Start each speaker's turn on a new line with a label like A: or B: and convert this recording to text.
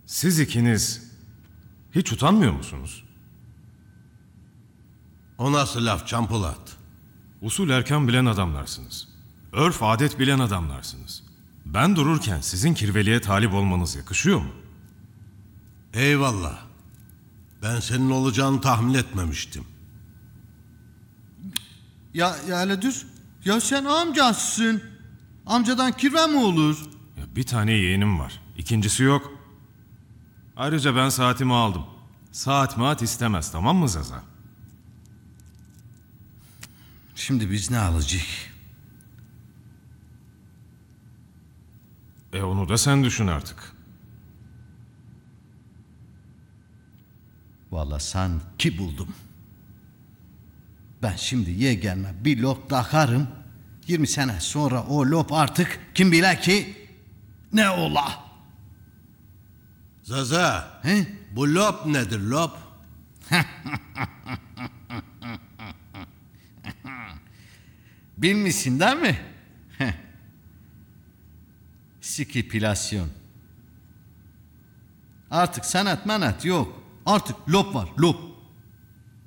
A: Siz ikiniz hiç utanmıyor musunuz?
B: O nasıl laf Can Polat?
A: Usul erken bilen adamlarsınız. Örf adet bilen adamlarsınız. Ben dururken sizin kirveliğe talip olmanız yakışıyor mu?
B: Eyvallah. Ben senin olacağını tahmin etmemiştim.
C: Ya hele dur. Ya sen amcasısın. Amcadan kirve mi olur?
A: Ya bir tane yeğenim var. İkincisi yok. Ayrıca ben saatimi aldım. Saat maat istemez, tamam mı Zaza?
C: Şimdi biz ne alacak?
A: Onu da sen düşün artık.
C: Vallahi sanki buldum. Ben şimdi yeğenime bir lop takarım. 20 sene sonra o lop artık kim bilir ki ne ola.
B: Zaza,
C: He?
B: bu lop nedir lop?
C: Bilmişsin değil mi? Skipilasyon. Artık sanat manat yok. Artık lop var, lop.